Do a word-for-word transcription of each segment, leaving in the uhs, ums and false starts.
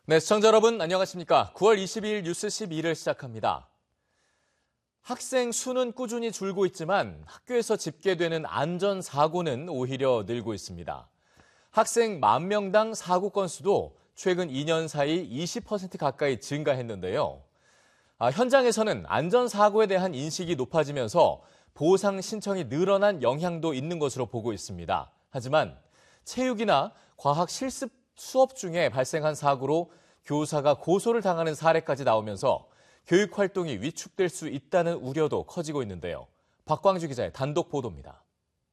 네, 시청자 여러분 안녕하십니까? 구월 이십이일 뉴스 십이를 시작합니다. 학생 수는 꾸준히 줄고 있지만 학교에서 집계되는 안전사고는 오히려 늘고 있습니다. 학생 만 명당 사고 건수도 최근 이 년 사이 이십 퍼센트 가까이 증가했는데요. 아, 현장에서는 안전사고에 대한 인식이 높아지면서 보상 신청이 늘어난 영향도 있는 것으로 보고 있습니다. 하지만 체육이나 과학 실습 수업 중에 발생한 사고로 교사가 고소를 당하는 사례까지 나오면서 교육 활동이 위축될 수 있다는 우려도 커지고 있는데요. 박광주 기자의 단독 보도입니다.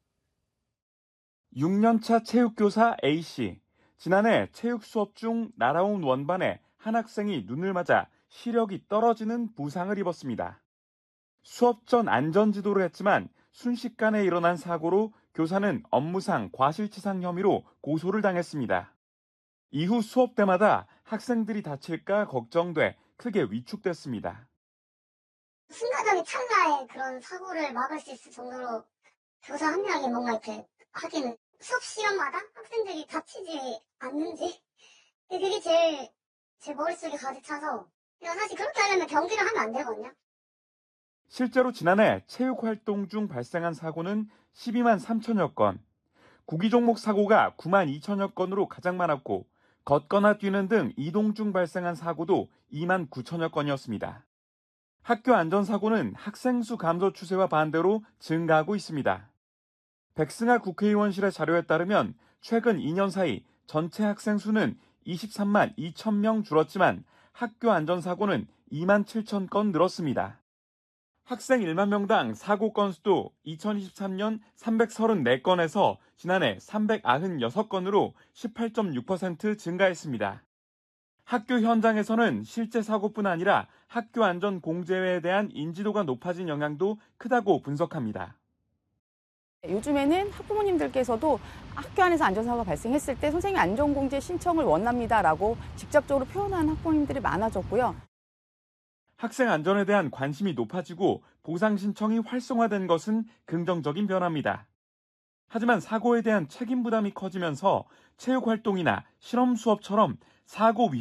육 년차 체육교사 A씨. 지난해 체육 수업 중 날아온 원반에 한 학생이 눈을 맞아 시력이 떨어지는 부상을 입었습니다. 수업 전 안전지도를 했지만 순식간에 일어난 사고로 교사는 업무상 과실치상 혐의로 고소를 당했습니다. 이후 수업 때마다 학생들이 다칠까 걱정돼 크게 위축됐습니다. 순간적인 찰나에 그런 사고를 막을 수 있을 정도로 교사 한 명이 뭔가 이렇게 하기는 수업 시간마다 학생들이 다치지 않는지 그게 제일 제 머릿속에 가득 차서 사실 그렇게 하려면 경기를 하면 안 되거든요. 실제로 지난해 체육활동 중 발생한 사고는 십이만 삼천여 건, 구기 종목 사고가 구만 이천여 건으로 가장 많았고 걷거나 뛰는 등 이동 중 발생한 사고도 이만 구천여 건이었습니다. 학교 안전사고는 학생 수 감소 추세와 반대로 증가하고 있습니다. 백승하 국회의원실의 자료에 따르면 최근 이 년 사이 전체 학생 수는 이십삼만 이천 명 줄었지만 학교 안전사고는 이만 칠천 건 늘었습니다. 학생 일만 명당 사고 건수도 이천이십삼 년 삼백삼십사 건에서 지난해 삼백구십육 건으로 십팔 점 육 퍼센트 증가했습니다. 학교 현장에서는 실제 사고뿐 아니라 학교 안전 공제에 대한 인지도가 높아진 영향도 크다고 분석합니다. 요즘에는 학부모님들께서도 학교 안에서 안전사고가 발생했을 때 선생님 안전공제 신청을 원합니다라고 직접적으로 표현하는 학부모님들이 많아졌고요. 학생 안전에 대한 관심이 높아지고 보상 신청이 활성화된 것은 긍정적인 변화입니다. 하지만 사고에 대한 책임 부담이 커지면서 체육 활동이나 실험 수업처럼 사고 위